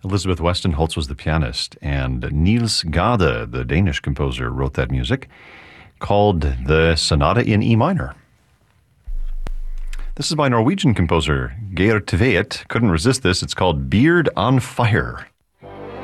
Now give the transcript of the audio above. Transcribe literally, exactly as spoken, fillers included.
Elizabeth Westenholz was the pianist, and Niels Gade, the Danish composer, wrote that music, called the Sonata in E minor. This is by Norwegian composer Geir Tveit. Couldn't resist this. It's called Beard on Fire.